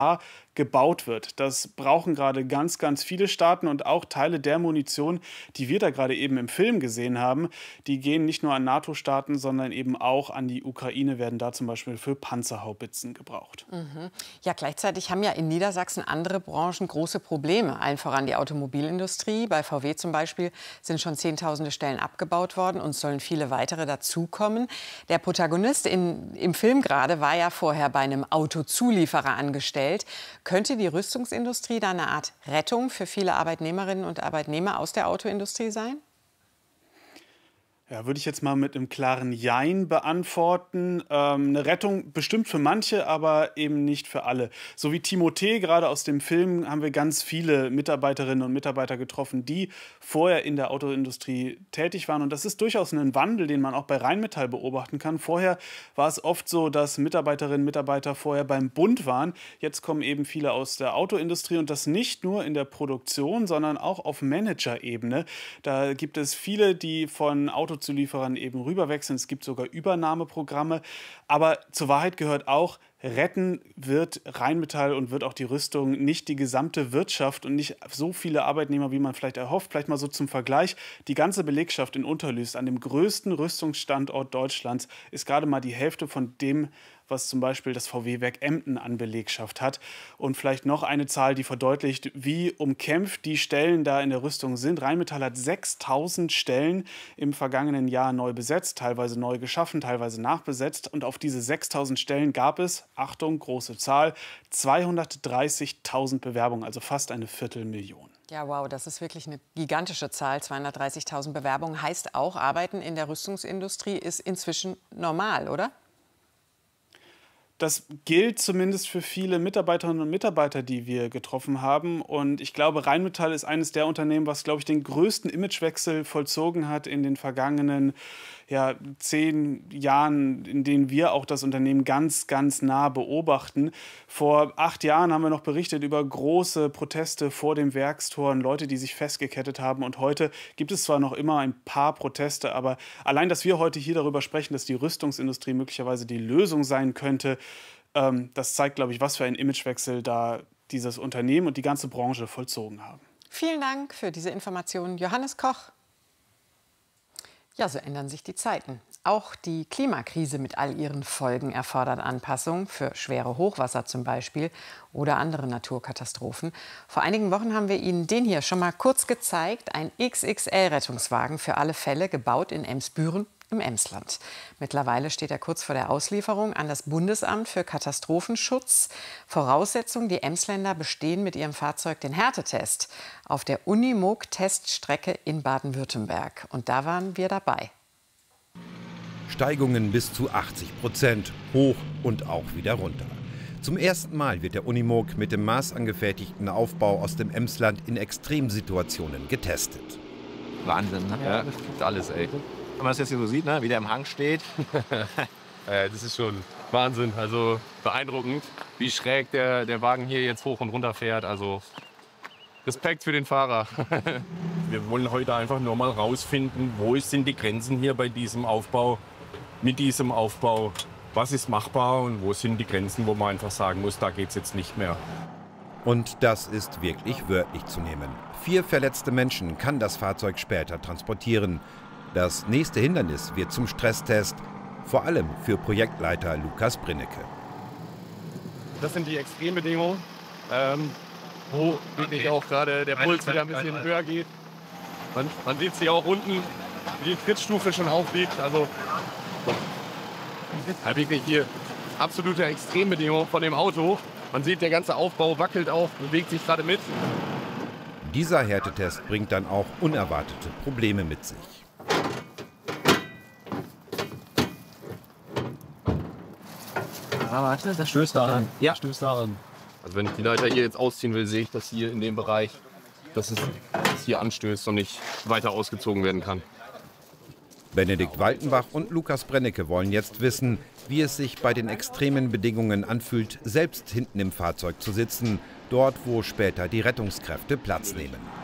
gebaut wird. Das brauchen gerade ganz, ganz viele Staaten und auch Teile der Munition, die wir da gerade eben im Film gesehen haben, die gehen nicht nur an NATO-Staaten, sondern eben auch an die Ukraine, werden da zum Beispiel für Panzerhaubitzen gebraucht. Ja, gleichzeitig haben ja in Niedersachsen andere Branchen große Probleme, allen voran die Automobilindustrie. Bei VW zum Beispiel sind schon Zehntausende Stellen abgebaut worden und es sollen viele weitere dazukommen. Der Protagonist im Film gerade war ja vorher bei einem Autozulieferer angestellt. Könnte die Rüstungsindustrie da eine Art Rettung für viele Arbeitnehmerinnen und Arbeitnehmer aus der Autoindustrie sein? Ja, würde ich jetzt mal mit einem klaren Jein beantworten. 'Ne Rettung bestimmt für manche, aber eben nicht für alle. So wie Timothée, gerade aus dem Film, haben wir ganz viele Mitarbeiterinnen und Mitarbeiter getroffen, die vorher in der Autoindustrie tätig waren. Und das ist durchaus ein Wandel, den man auch bei Rheinmetall beobachten kann. Vorher war es oft so, dass Mitarbeiterinnen und Mitarbeiter vorher beim Bund waren. Jetzt kommen eben viele aus der Autoindustrie und das nicht nur in der Produktion, sondern auch auf Managerebene. Da gibt es viele, die von Autozulieferern eben rüberwechseln. Es gibt sogar Übernahmeprogramme. Aber zur Wahrheit gehört auch, retten wird Rheinmetall und wird auch die Rüstung nicht die gesamte Wirtschaft und nicht so viele Arbeitnehmer, wie man vielleicht erhofft. Vielleicht mal so zum Vergleich. Die ganze Belegschaft in Unterlüß, an dem größten Rüstungsstandort Deutschlands, ist gerade mal die Hälfte von dem, was zum Beispiel das VW-Werk Emden an Belegschaft hat. Und vielleicht noch eine Zahl, die verdeutlicht, wie umkämpft die Stellen da in der Rüstung sind. Rheinmetall hat 6.000 Stellen im vergangenen Jahr neu besetzt, teilweise neu geschaffen, teilweise nachbesetzt. Und auf diese 6.000 Stellen gab es, Achtung, große Zahl, 230.000 Bewerbungen, also fast eine Viertelmillion. Ja, wow, das ist wirklich eine gigantische Zahl. 230.000 Bewerbungen heißt auch, Arbeiten in der Rüstungsindustrie ist inzwischen normal, oder? Das gilt zumindest für viele Mitarbeiterinnen und Mitarbeiter, die wir getroffen haben. Und ich glaube, Rheinmetall ist eines der Unternehmen, was, glaube ich, den größten Imagewechsel vollzogen hat in den vergangenen 10 Jahren, in denen wir auch das Unternehmen ganz, ganz nah beobachten. Vor 8 Jahren haben wir noch berichtet über große Proteste vor dem Werkstoren, Leute, die sich festgekettet haben. Und heute gibt es zwar noch immer ein paar Proteste, aber allein, dass wir heute hier darüber sprechen, dass die Rüstungsindustrie möglicherweise die Lösung sein könnte, das zeigt, glaube ich, was für einen Imagewechsel da dieses Unternehmen und die ganze Branche vollzogen haben. Vielen Dank für diese Informationen, Johannes Koch. Ja, so ändern sich die Zeiten. Auch die Klimakrise mit all ihren Folgen erfordert Anpassung für schwere Hochwasser zum Beispiel oder andere Naturkatastrophen. Vor einigen Wochen haben wir Ihnen den hier schon mal kurz gezeigt. Ein XXL-Rettungswagen für alle Fälle, gebaut in Emsbüren im Emsland. Mittlerweile steht er kurz vor der Auslieferung an das Bundesamt für Katastrophenschutz. Voraussetzung, die Emsländer bestehen mit ihrem Fahrzeug den Härtetest auf der Unimog-Teststrecke in Baden-Württemberg. Und da waren wir dabei. Steigungen bis zu 80%, hoch und auch wieder runter. Zum ersten Mal wird der Unimog mit dem maßangefertigten Aufbau aus dem Emsland in Extremsituationen getestet. Wahnsinn, ne? Ja, das gibt alles, ey. Wenn man das jetzt hier so sieht, ne, wie der im Hang steht. Das ist schon Wahnsinn, also beeindruckend, wie schräg der Wagen hier jetzt hoch und runter fährt. Also Respekt für den Fahrer. Wir wollen heute einfach nur mal rausfinden, wo sind die Grenzen hier bei diesem Aufbau, mit diesem Aufbau. Was ist machbar und wo sind die Grenzen, wo man einfach sagen muss, da geht es jetzt nicht mehr. Und das ist wirklich wörtlich zu nehmen. 4 verletzte Menschen kann das Fahrzeug später transportieren. Das nächste Hindernis wird zum Stresstest, vor allem für Projektleiter Lukas Brinnecke. Das sind die Extrembedingungen, wo wirklich auch gerade der Puls wieder ein bisschen höher geht. Man sieht sie auch unten, wie die Trittstufe schon aufliegt. Also wirklich hier absolute Extrembedingungen von dem Auto. Man sieht, der ganze Aufbau wackelt auch, bewegt sich gerade mit. Dieser Härtetest bringt dann auch unerwartete Probleme mit sich. Ah, warte, das stößt daran. Ja, stößt daran. Also wenn ich die Leiter hier jetzt ausziehen will, sehe ich das hier in dem Bereich, dass es hier anstößt und nicht weiter ausgezogen werden kann. Benedikt Waltenbach und Lukas Brinnecke wollen jetzt wissen, wie es sich bei den extremen Bedingungen anfühlt, selbst hinten im Fahrzeug zu sitzen, dort, wo später die Rettungskräfte Platz nehmen.